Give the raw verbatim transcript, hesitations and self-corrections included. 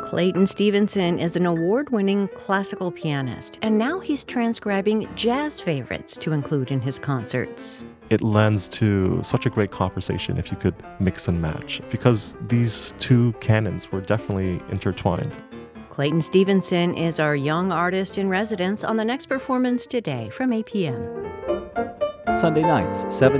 Clayton Stevenson is an award-winning classical pianist, and now he's transcribing jazz favorites to include in his concerts. It lends to such a great conversation if you could mix and match, because these two canons were definitely intertwined. Clayton Stevenson is our young artist in residence on the next performance today from eight p.m. Sunday nights, seven